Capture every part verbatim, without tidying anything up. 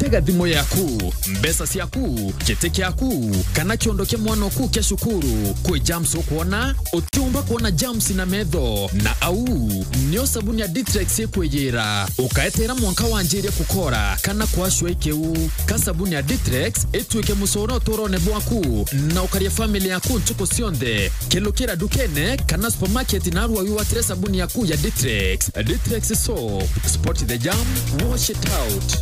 tega thimo yaku mbesa siaku kiteke yaku kana kiondoke mwana ku keshukuru kwe jams ukuona utiumba kuona jams na medho na au nyo sabuni ya Ditrex yekwegera ukaetera mwanka wanjire kukora kana kwashwe ikeu ka sabuni ya Ditrex etuike musoro torone bwaku na ukaria family yaku nchuko sionde kelokera dukene kana supermarket na ruwa yuwa tre sabuni yaku ya Ditrex. Ditrex soap, spot the jam, wash it out.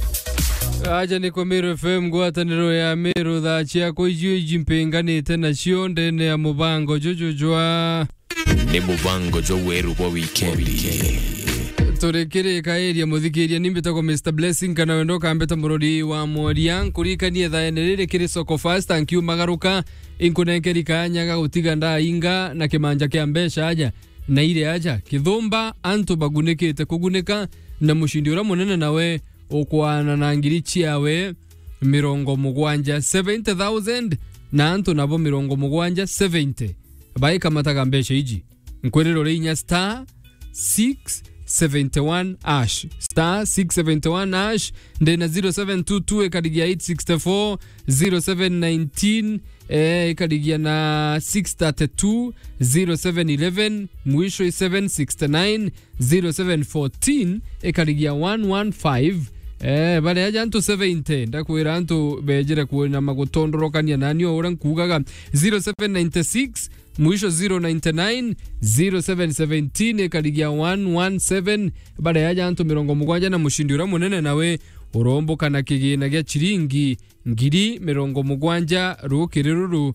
Aja ni kwa Meru F M gwataniro ya Meru dhachia kwa ijue jimpengani tena shionde ne ya mubango jujujua ne mubango jo weru kwa weekendi torekere kaeria muthikiria nimbeta kwa Mister Blessing kana wendoka ambeta murodi wa Morian kurika ni etha enerere kiri soko fast thank you magaruka inkunekeri kanyaga gutiga nda inga na kimanja kia mbesha aja na ile aja kithumba antu bagunekete kuguneka na mushindi ura munene nawe okwana na ngiri chiawe mirongo mugwanja seventy thousand na antu nabo mirongo mugwanja seventy bai kamata mbesha iji nkwerero rinya star six seventy-one ash star six seventy-one ash ndena zero seven two two ekadigia eight sixty-four zero seven one nine eh ekadigia na six thirty-two zero seven eleven mwisho seven sixty-nine zero seven fourteen ekadigia one fifteen eh bale aja antu seventy ndakwira antu bejere kuona magutondorokania nani ora nkugaga zero seven nine six mwisho zero nine nine zero seven one seven ekadigia one seventeen bale aja antu mirongo mugwanja na mushindi ura munene nawe urombo kana kigina gya chiringi ngiri mirongo mugwanja rukiruru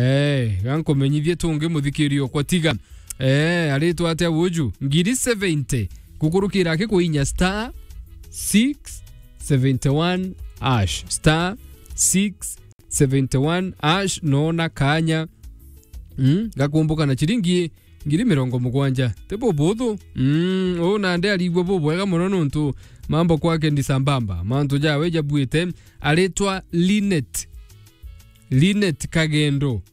eh gankomenyithie tunge muthikirio kwatiga eh aritwa atia wuju ngiri seventy kukurukira ke kuinya star six seventy-one ash star six seventy-one ash nona kanya mm gakumbuka na chiringi ngiri mirongo mugwanja tebo bodho mm ona ande aligwa bobo ega muno nuntu mambo kwake ndi sambamba mantu jawe jabuite aletwa Linet Linet Kagendo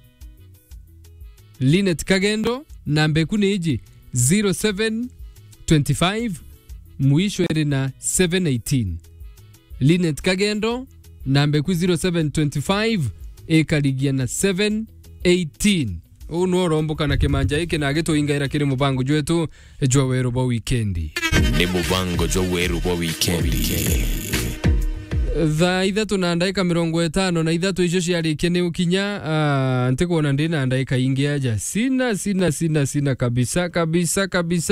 Linet Kagendo nambe kuneji zero seven two five mwisho erina seven eighteen Linet Kagendo nambe ku zero seven two five ekaligia na seven eighteen uno rombo kana kemanja yake na geto ingaira kiri mubango jwetu jwa weru ba weekendi ne mubango jo weru ba weekendi tha ithatu na ndaika mirongo itano na ithatu icio ciarike ni ukinya uh, ntikuona ndina ndaika ingi aja sina sina sina sina kabisa kabisa kabisa